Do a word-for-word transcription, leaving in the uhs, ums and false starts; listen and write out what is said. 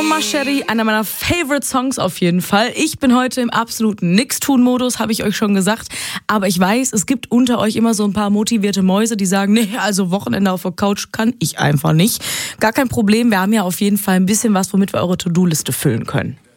Mama Sherry, einer meiner Favorite Songs auf jeden Fall. Ich bin heute im absoluten Nix-Tun-Modus, habe ich euch schon gesagt. Aber ich weiß, es gibt unter euch immer so ein paar motivierte Mäuse, die sagen, nee, also Wochenende auf der Couch kann ich einfach nicht. Gar kein Problem, wir haben ja auf jeden Fall ein bisschen was, womit wir eure To-Do-Liste füllen können.